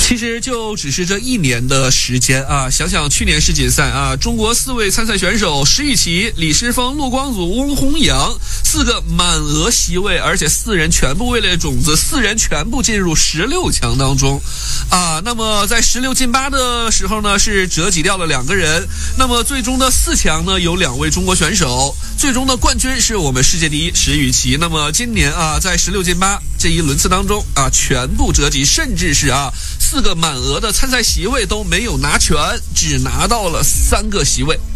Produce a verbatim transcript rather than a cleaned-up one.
其实就只是这一年的时间啊，想想去年世锦赛啊，中国四位参赛选手石宇奇、李诗峰、陆光祖、翁宏阳四个满额席位，而且四人全部位列种子，四人全部进入十六强当中啊。那么在十六进八的时候呢，是折戟掉了两个人。那么最终的四强呢，有两位中国选手，最终的冠军是我们世界第一石宇奇。那么今年啊，在十六进八这一轮次当中啊，全部折戟，甚至是啊四个满额的参赛席位都没有拿全，只拿到了三个席位。